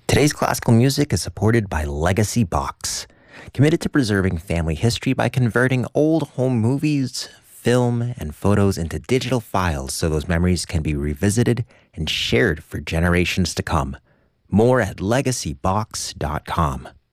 Today's classical music is supported by Legacy Box, committed to preserving family history by converting old home movies, film, and photos into digital files so those memories can be revisited and shared for generations to come. More at legacybox.com.